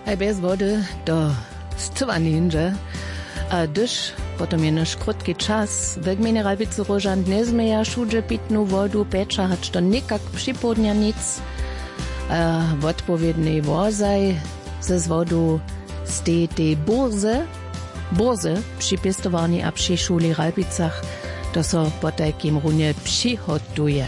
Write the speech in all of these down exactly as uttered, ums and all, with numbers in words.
a bez wody to zcywa ninja. A gdyż potom je nasz krótki czas, w gminie Ralbice Rożant nie zmeja szudże pitną wodu pecza, hacz to nikak przypodnia nic. A w odpowiedniej wozaj ze z wodu z tej, tej burzy, burzy przy pestowaniu a przy szuli Ralbicach, to so po takim runie przygotuje.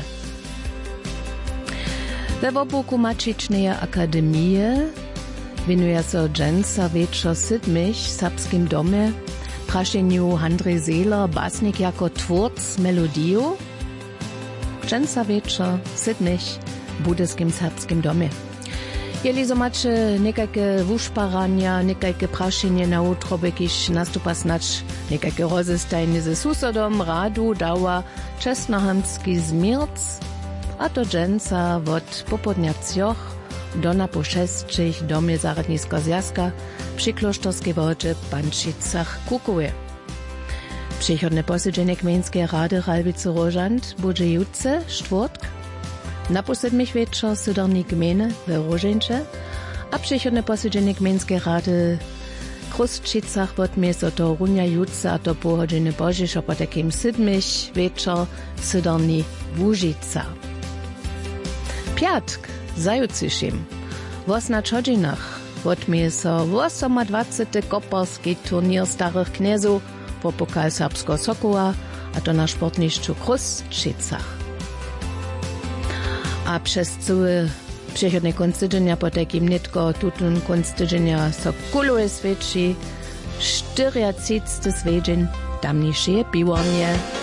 We wobuku Mačičnej akademie winuje so dżęca wieczor sydmich w serbskim domie, praszeniu Andrzej Seeler, basnik jako twórc melodiju. Dżęca wieczor sydmich w budyskim serbskim domie. Jeli so macie nekajke wušparanja, nekajke prašenje na utro, bekiš nastupa snać nekajke rozestajne ze susodom, radu, dała czesnohamski zmirc, a to dżęca od popodnia cioch do na po šestčich domie zaradnisko zjazka przy kloštorskiej wodzie Pančicach kukuje. Przychodne posiedzenie Gmejnskiej Rady Ralbice Rożant bude jutce, czwartk, na posedmich wieczor sydorni gminy we Rożęcie, a przychodne posiedzenie Gmejnskiej Rady Kruszczycach odmie so to runia jutce, a to pochodzenie bożiszo po takim sydmich wieczor sydorni Łužica. Piatk, zajutrzyszym, was na czodzinach, odmie so dwudziesty koparski turnier starych knezów po pokal serbskiego Sokoła, a to na sportniszczu Kruszczycach. A przez cały przychodny koniec tygodnia po takim nitko tutun koniec tygodnia so kuluje svedči čtyřicátý svedžin tamniejsze piwornie.